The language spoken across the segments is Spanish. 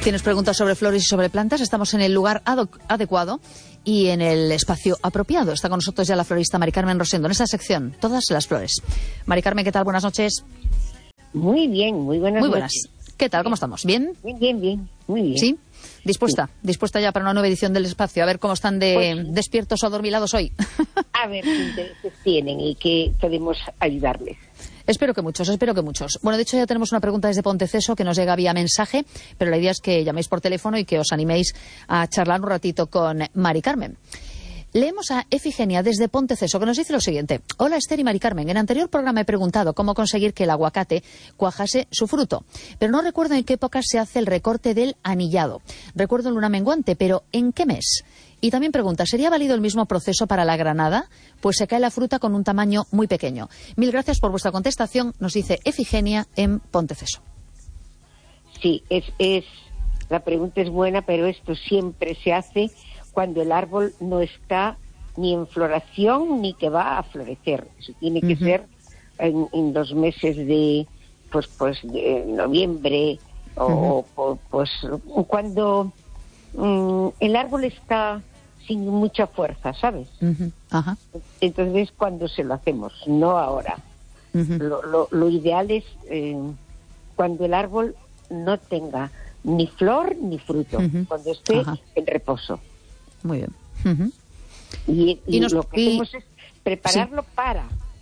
Tienes preguntas sobre flores y sobre plantas, estamos en el lugar adecuado y en el espacio apropiado. Está con nosotros ya la florista Mari Carmen Rosendo en esta sección, Todas las flores. Mari Carmen, ¿qué tal? Buenas noches. Muy bien, muy buenas noches. ¿Qué tal? ¿Cómo estamos? ¿Bien? Bien, muy bien. ¿Sí? ¿Dispuesta? Sí. ¿Dispuesta ya para una nueva edición del espacio? A ver cómo están de despiertos o adormilados hoy. A ver qué intereses tienen y qué podemos ayudarles. Espero que muchos. Bueno, de hecho ya tenemos una pregunta desde Ponteceso que nos llega vía mensaje, pero la idea es que llaméis por teléfono y que os animéis a charlar un ratito con Mari Carmen. Leemos a Efigenia desde Ponteceso, que nos dice lo siguiente. Hola Esther y Mari Carmen, en anterior programa he preguntado cómo conseguir que el aguacate cuajase su fruto, pero no recuerdo en qué época se hace el recorte del anillado. Recuerdo luna menguante, pero ¿en qué mes? Y también pregunta, ¿sería válido el mismo proceso para la granada? Pues se cae la fruta con un tamaño muy pequeño. Mil gracias por vuestra contestación, nos dice Efigenia en Ponteceso. Sí, la pregunta es buena, pero esto siempre se hace cuando el árbol no está ni en floración ni que va a florecer. Eso tiene que ser en los meses de de noviembre o cuando el árbol está sin mucha fuerza, ¿sabes? Ajá. Entonces cuando se lo hacemos, no ahora. Lo ideal es cuando el árbol no tenga ni flor ni fruto, cuando esté en reposo. Muy bien. Y lo que hacemos es prepararlo para...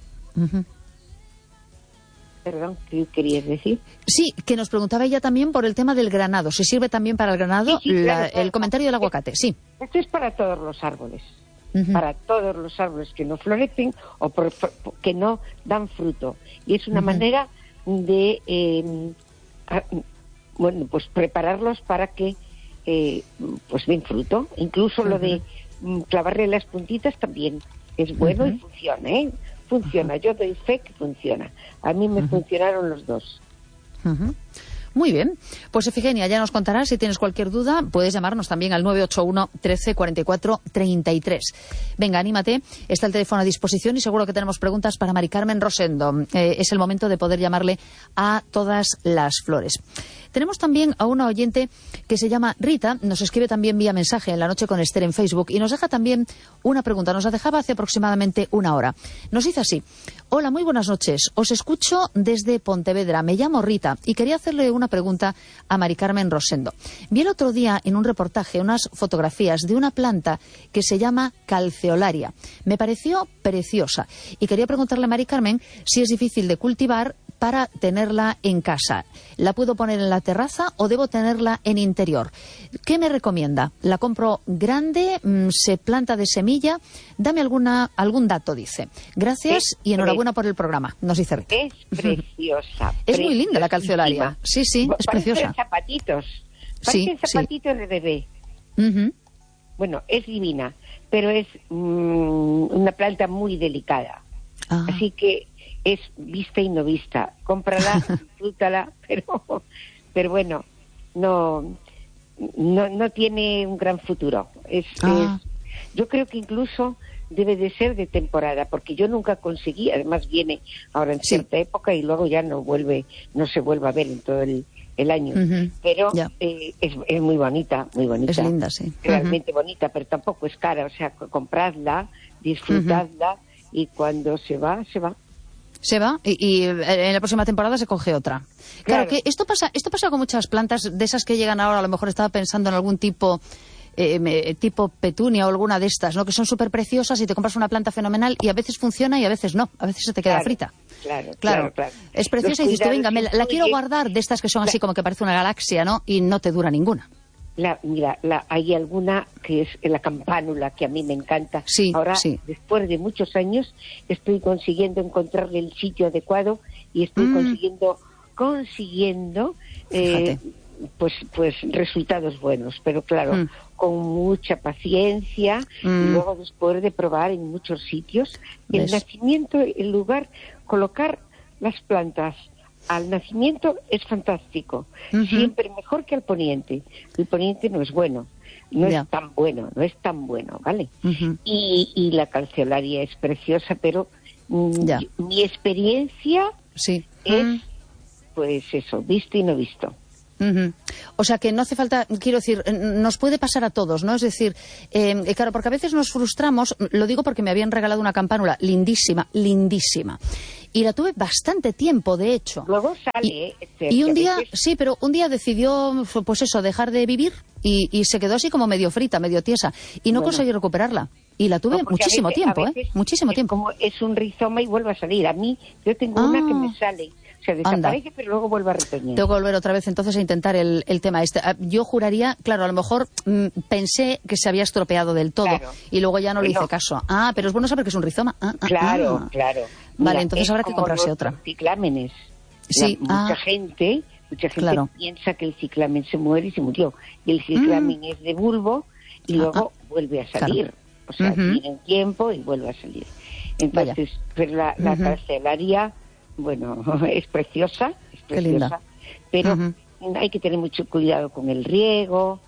Perdón, ¿qué querías decir? Sí, que nos preguntaba ella también por el tema del granado. ¿Se sirve también para el granado? Sí, claro, el comentario del aguacate, sí. Esto es para todos los árboles. Para todos los árboles que no florecen o que no dan fruto. Y es una manera de prepararlos para que den fruto. Incluso lo de clavarle las puntitas también es bueno y funciona, Funciona, yo doy fe que funciona. A mí me funcionaron los dos. Muy bien. Pues Efigenia, ya nos contarás. Si tienes cualquier duda, puedes llamarnos también al 981 13 44 33. Venga, anímate. Está el teléfono a disposición y seguro que tenemos preguntas para Mari Carmen Rosendo. Es el momento de poder llamarle a todas las flores. Tenemos también a una oyente que se llama Rita, nos escribe también vía mensaje en La Noche con Esther en Facebook y nos deja también una pregunta. Nos la dejaba hace aproximadamente una hora. Nos dice así: hola, muy buenas noches. Os escucho desde Pontevedra. Me llamo Rita y quería hacerle una pregunta a Mari Carmen Rosendo. Vi el otro día en un reportaje unas fotografías de una planta que se llama calceolaria. Me pareció preciosa y quería preguntarle a Mari Carmen si es difícil de cultivar para tenerla en casa. ¿La puedo poner en la terraza o debo tenerla en interior? ¿Qué me recomienda? ¿La compro grande? ¿Se planta de semilla? Dame algún dato, dice. Gracias y enhorabuena por el programa, nos dice Rita. Es preciosa. Es muy linda la calceolaria. Sí, es preciosa. Parecen zapatitos de bebé. Bueno, es divina, pero es una planta muy delicada. Así que es vista y no vista. Cómprala, disfrútala, pero bueno, no tiene un gran futuro. Yo creo que incluso debe de ser de temporada, porque yo nunca conseguí, además viene ahora en cierta época y luego ya no se vuelve a ver en todo el año. Pero es muy bonita, muy bonita. Es linda, sí. Realmente bonita, pero tampoco es cara. O sea, compradla, disfrutadla y cuando se va, se va. Se va y en la próxima temporada se coge otra. Claro que esto pasa con muchas plantas de esas que llegan ahora. A lo mejor estaba pensando en algún tipo petunia o alguna de estas, ¿no? Que son súper preciosas y te compras una planta fenomenal y a veces funciona y a veces no. A veces se te queda frita. Claro. Es preciosa y dices tú, venga, la quiero guardar, de estas que son así como que parece una galaxia, ¿no? Y no te dura ninguna. Hay alguna que es la campánula, que a mí me encanta. Ahora, después de muchos años, estoy consiguiendo encontrarle el sitio adecuado y estoy consiguiendo resultados buenos. Pero claro, con mucha paciencia y luego después de probar en muchos sitios, el nacimiento, el lugar, colocar las plantas al nacimiento es fantástico. Siempre mejor que al poniente. El poniente no es bueno, no es tan bueno, ¿vale? Y la calceolaria es preciosa, pero mi experiencia es, pues eso, visto y no visto. O sea que no hace falta, quiero decir, nos puede pasar a todos, ¿no? Es decir, claro, porque a veces nos frustramos, lo digo porque me habían regalado una campánula lindísima, lindísima. Y la tuve bastante tiempo, de hecho. Luego sale. Y un día, sí, pero un día decidió, pues eso, dejar de vivir y se quedó así como medio frita, medio tiesa. Y no conseguí recuperarla. Y la tuve muchísimo tiempo, muchísimo tiempo. Como es un rizoma y vuelve a salir. A mí, yo tengo una que me sale. Se desaparece, pero luego vuelve a retoñar. Tengo que volver otra vez entonces a intentar el tema este. Yo juraría, claro, a lo mejor pensé que se había estropeado del todo y luego ya no le hice caso. Pero es bueno saber que es un rizoma. Claro. Vale, Mira, entonces habrá que comprarse otra. Ciclámenes. Sí. Mucha gente piensa que el ciclamen se muere y se murió. Y el ciclamen es de bulbo y luego vuelve a salir. O sea, tiene tiempo y vuelve a salir. Entonces, pero la calceolaria, bueno, es preciosa, pero hay que tener mucho cuidado con el riego.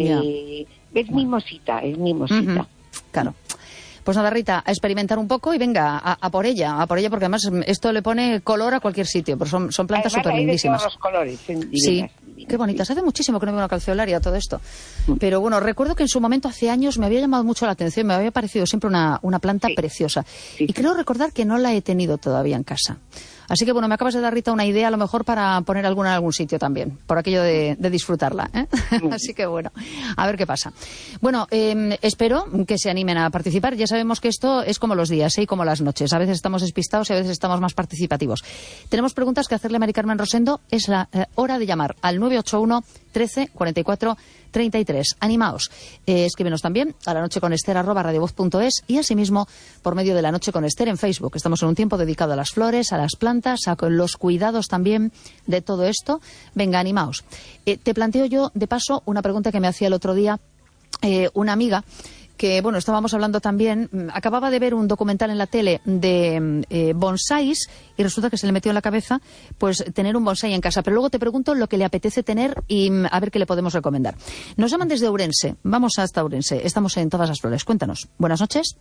Es mimosita. Claro. Pues nada, Rita, a experimentar un poco y venga, a por ella, porque además esto le pone color a cualquier sitio, pero son plantas súper lindísimas. Todos los colores, divinas, sí, qué bonitas. Hace muchísimo que no veo una calceolaria, todo esto. Pero bueno, recuerdo que en su momento, hace años, me había llamado mucho la atención, me había parecido siempre una planta preciosa. Y creo recordar que no la he tenido todavía en casa. Así que bueno, me acabas de dar, Rita, una idea a lo mejor para poner alguna en algún sitio también, por aquello de disfrutarla, ¿eh? Así que bueno, a ver qué pasa. Bueno, espero que se animen a participar. Ya sabemos que esto es como los días, y como las noches. A veces estamos despistados y a veces estamos más participativos. Tenemos preguntas que hacerle a Mari Carmen Rosendo. Es la hora de llamar al 981 13 44 33. Animaos. Escríbenos también a lanocheconester@radiovoz.es y asimismo por medio de La Noche con Ester en Facebook. Estamos en un tiempo dedicado a las flores, a las plantas, a los cuidados también de todo esto. Venga, animaos. Te planteo yo, de paso, una pregunta que me hacía el otro día una amiga que, bueno, estábamos hablando también, acababa de ver un documental en la tele de bonsáis y resulta que se le metió en la cabeza pues tener un bonsái en casa. Pero luego te pregunto lo que le apetece tener y a ver qué le podemos recomendar. Nos llaman desde Ourense. Vamos hasta Ourense. Estamos en Todas las Flores. Cuéntanos. Buenas noches.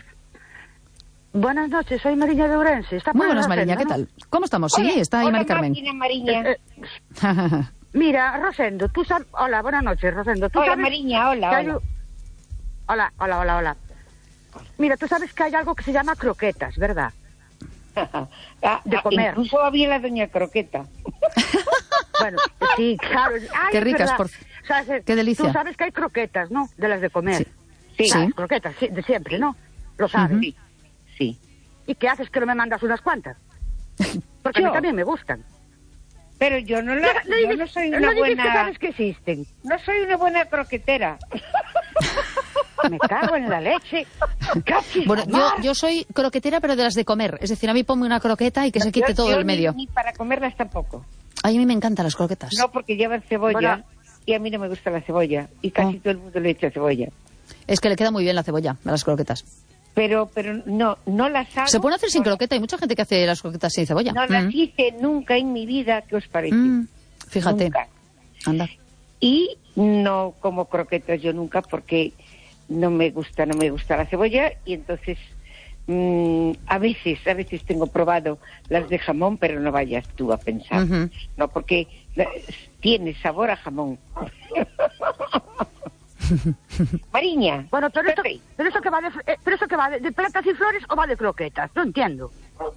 Buenas noches, soy Mariña de Ourense. Muy buenas, Mariña, ¿qué tal? ¿Cómo estamos? Hola, Sí, está ahí Mari Carmen. Mariña. Mira, Rosendo, tú sabes... Hola, buenas noches, Rosendo. ¿Tú hola, sabes Mariña, hola. Hola. Mira, tú sabes que hay algo que se llama croquetas, ¿verdad? De comer. Incluso había la doña Croqueta. Bueno, sí, claro. Ay, qué ricas, qué delicia. Tú sabes que hay croquetas, ¿no? De las de comer. Sí. Las croquetas, sí, de siempre, ¿no? Lo sabes. Sí. ¿Y qué haces que no me mandas unas cuantas? Porque a mí también me gustan. Pero yo no soy una buena... que sabes que existen. No soy una buena croquetera. Me cago en la leche. Bueno, yo soy croquetera, pero de las de comer. Es decir, a mí ponme una croqueta y que se quite todo el medio. Ni para comerlas tampoco. A mí me encantan las croquetas. No, porque llevan cebolla y a mí no me gusta la cebolla. Y casi todo el mundo le echa cebolla. Es que le queda muy bien la cebolla a las croquetas. Pero no las hago. Se pueden hacer sin croqueta. Hay mucha gente que hace las croquetas sin cebolla. No las hice nunca en mi vida. ¿Qué os parece? Fíjate. Nunca. Anda. Y no como croquetas yo nunca porque no me gusta la cebolla y entonces a veces tengo probado las de jamón, pero no vayas tú a pensar. No, porque tiene sabor a jamón. Mariña. Bueno, pero eso que va de plantas y flores o va de croquetas, no entiendo.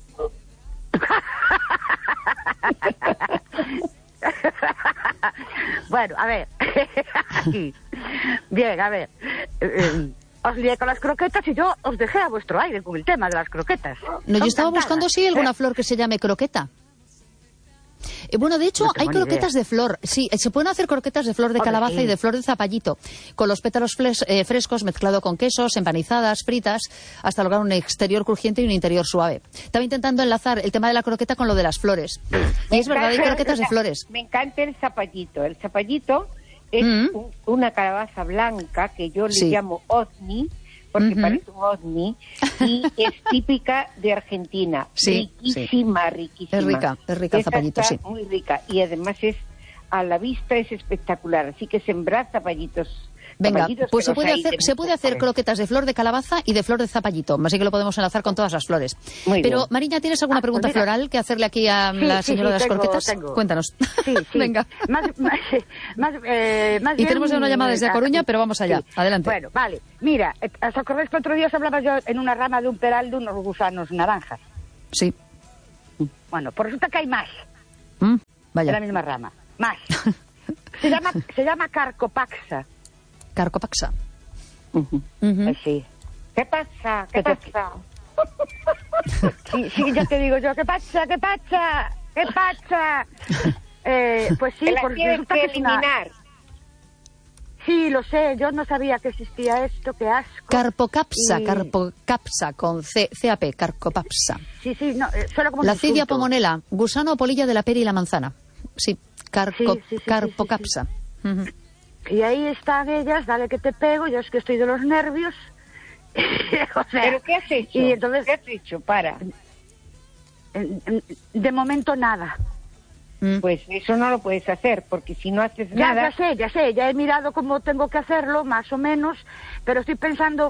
Bueno, a ver. Bien, a ver. Os lié con las croquetas y yo os dejé a vuestro aire con el tema de las croquetas. No, yo estaba buscando si hay alguna flor que se llame croqueta. Bueno, de hecho, hay croquetas de flor. Sí, se pueden hacer croquetas de flor de calabaza y de flor de zapallito, con los pétalos frescos mezclado con quesos, empanizadas, fritas, hasta lograr un exterior crujiente y un interior suave. Estaba intentando enlazar el tema de la croqueta con lo de las flores. Y es verdad, hay croquetas de flores. Me encanta el zapallito. El zapallito es una calabaza blanca que yo le llamo ovni, porque parece un ovni, y es típica de Argentina. Riquísima. Es rica el zapallito, sí. Muy rica, y además a la vista es espectacular, así que sembrar zapallitos Venga, zapallitos pues que los hay de se puede muchos hacer colores. croquetas de flor de calabaza y de flor de zapallito, así que lo podemos enlazar con todas las flores. Muy Pero, bien. Mariña, ¿tienes alguna pregunta pues mira. floral que hacerle aquí a Sí, la sí, señora de las tengo, croquetas? tengo. Cuéntanos. Sí, sí. Venga. Más Y bien, tenemos una llamada desde A Coruña, pero vamos allá. sí. Adelante. Bueno, vale. Mira, ¿os acordáis que otro día os hablaba yo en una rama de un peral de unos gusanos naranjas? Sí. Bueno, pues resulta que hay más Mm, en la vaya. misma rama. Más. Se llama Carcopaxa. Carcopaxa. Ujú. Ujú. Sí. ¿Qué pasa? ¿Qué ¿Qué te- pasa? Sí, ya te digo yo, ¿qué pasa? ¿Qué pasa? ¿Qué pasa? Pues sí, Que la porque tienes resulta que que es una... eliminar. Sí, lo sé, yo no sabía que existía esto, qué asco. Carpocapsa, Y- carpocapsa, con CAP, carcopapsa. Sí, no, solo como un Lacidia insulto. pomonela, gusano o polilla de la pera y la manzana. Sí, Sí. carpocapsa. Ujú. Y ahí están ellas, dale que te pego, yo es que estoy de los nervios. O sea, ¿Pero qué has hecho? Y entonces, ¿Qué has hecho? Para. de momento nada. Mm. Pues eso no lo puedes hacer, porque si no haces Ya nada... sé, ya he mirado cómo tengo que hacerlo, más o menos, pero estoy pensando